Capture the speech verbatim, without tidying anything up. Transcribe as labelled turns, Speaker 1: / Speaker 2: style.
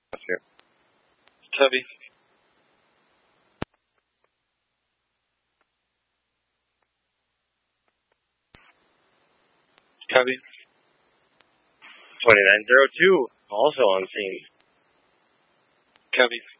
Speaker 1: Here. Tubby. Cubby. twenty-nine oh two, also on scene. Cubby.